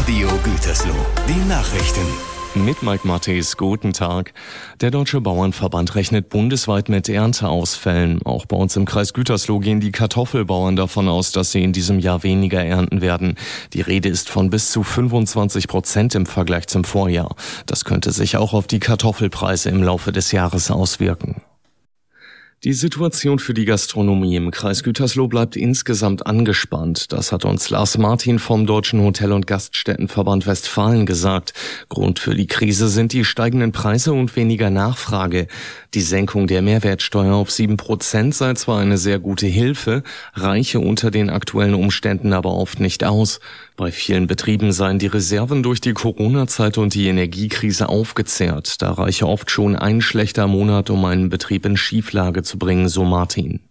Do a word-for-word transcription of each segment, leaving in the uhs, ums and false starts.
Radio Gütersloh, die Nachrichten. Mit Mike Mattis, guten Tag. Der Deutsche Bauernverband rechnet bundesweit mit Ernteausfällen. Auch bei uns im Kreis Gütersloh gehen die Kartoffelbauern davon aus, dass sie in diesem Jahr weniger ernten werden. Die Rede ist von bis zu fünfundzwanzig Prozent im Vergleich zum Vorjahr. Das könnte sich auch auf die Kartoffelpreise im Laufe des Jahres auswirken. Die Situation für die Gastronomie im Kreis Gütersloh bleibt insgesamt angespannt. Das hat uns Lars Martin vom Deutschen Hotel- und Gaststättenverband Westfalen gesagt. Grund für die Krise sind die steigenden Preise und weniger Nachfrage. Die Senkung der Mehrwertsteuer auf sieben Prozent sei zwar eine sehr gute Hilfe, reiche unter den aktuellen Umständen aber oft nicht aus. Bei vielen Betrieben seien die Reserven durch die Corona-Zeit und die Energiekrise aufgezehrt. Da reiche oft schon ein schlechter Monat, um einen Betrieb in Schieflage zu bringen, so Martin.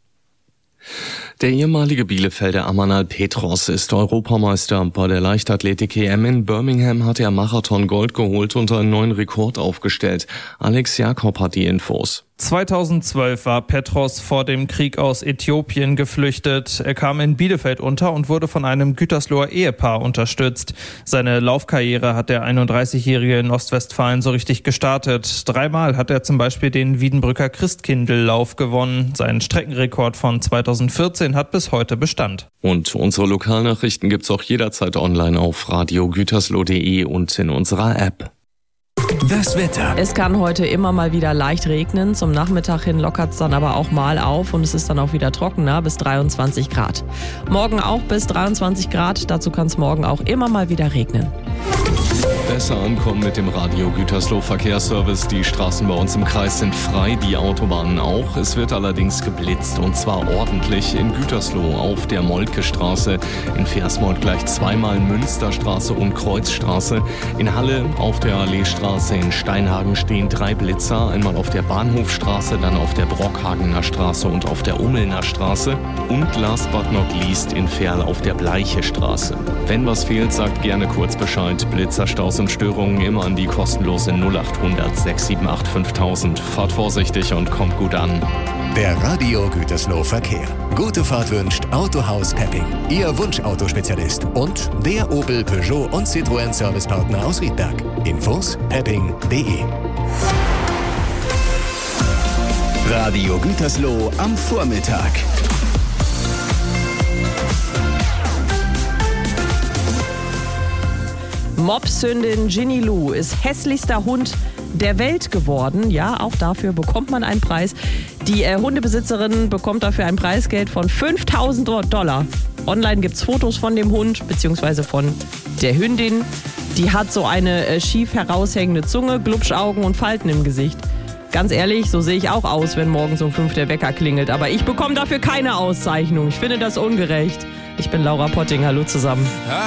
Der ehemalige Bielefelder Amanal Petros ist Europameister. Bei der Leichtathletik-E M in Birmingham hat er Marathon Gold geholt und einen neuen Rekord aufgestellt. Alex Jakob hat die Infos. zweitausendzwölf war Petros vor dem Krieg aus Äthiopien geflüchtet. Er kam in Bielefeld unter und wurde von einem Gütersloher Ehepaar unterstützt. Seine Laufkarriere hat der einunddreißigjährige in Ostwestfalen so richtig gestartet. Dreimal hat er zum Beispiel den Wiedenbrücker Christkindl-Lauf gewonnen. Sein Streckenrekord von zweitausendvierzehn hat bis heute Bestand. Und unsere Lokalnachrichten gibt's auch jederzeit online auf radio gütersloh punkt de und in unserer App. Das Wetter. Es kann heute immer mal wieder leicht regnen. Zum Nachmittag hin lockert es dann aber auch mal auf und es ist dann auch wieder trockener bis dreiundzwanzig Grad. Morgen auch bis dreiundzwanzig Grad. Dazu kann es morgen auch immer mal wieder regnen. Besser ankommen mit dem Radio Gütersloh Verkehrsservice. Die Straßen bei uns im Kreis sind frei, die Autobahnen auch. Es wird allerdings geblitzt und zwar ordentlich in Gütersloh auf der Moltke-Straße, in Versmold gleich zweimal Münsterstraße und Kreuzstraße. In Halle auf der Alleestraße in Steinhagen stehen drei Blitzer, einmal auf der Bahnhofstraße, dann auf der Brockhagener Straße und auf der Ummelner Straße und last but not least in Verl auf der Bleiche Straße. Wenn was fehlt, sagt gerne kurz Bescheid. Blitzer, Staus und Störungen immer an die kostenlose null acht hundert sechs sieben acht fünftausend. Fahrt vorsichtig und kommt gut an. Der Radio Gütersloh Verkehr. Gute Fahrt wünscht Autohaus Pepping, Ihr Wunschautospezialist und der Opel, Peugeot und Citroën Servicepartner aus Riedberg. Infos pepping punkt de. Radio Gütersloh am Vormittag. Mopshündin Ginny Lou ist hässlichster Hund der Welt geworden. Ja, auch dafür bekommt man einen Preis. Die äh, Hundebesitzerin bekommt dafür ein Preisgeld von fünftausend Dollar. Online gibt es Fotos von dem Hund bzw. von der Hündin. Die hat so eine äh, schief heraushängende Zunge, Glubschaugen und Falten im Gesicht. Ganz ehrlich, so sehe ich auch aus, wenn morgens um fünf der Wecker klingelt. Aber ich bekomme dafür keine Auszeichnung. Ich finde das ungerecht. Ich bin Laura Potting. Hallo zusammen.